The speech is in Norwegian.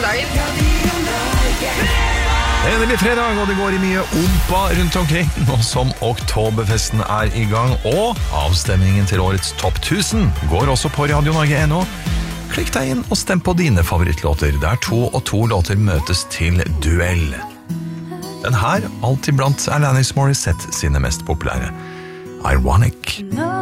dagen. Endelig fredag, og det går i mye ompa rundt omkring, nå som oktoberfesten er i gang, og avstemningen til årets Topp 1000 går også på Radio Norge.no. Klikk deg inn og stem på dine favorittlåter, der 2 og 2 låter møtes til duell. Den her alltid blant Alanis Morissette sine mest populære, Ironic.